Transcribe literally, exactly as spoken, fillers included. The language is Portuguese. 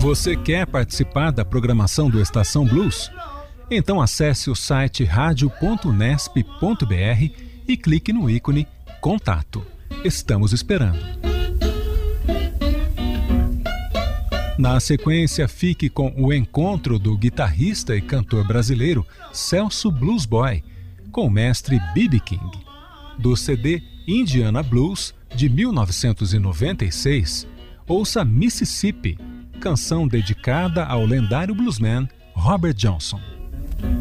Você quer participar da programação do Estação Blues? Então acesse o site radio ponto nesp ponto br e clique no ícone Contato. Estamos esperando. Na sequência, fique com o encontro do guitarrista e cantor brasileiro Celso Blues Boy com o mestre B B King. Do C D Indiana Blues, de mil novecentos e noventa e seis, ouça Mississippi, canção dedicada ao lendário bluesman Robert Johnson.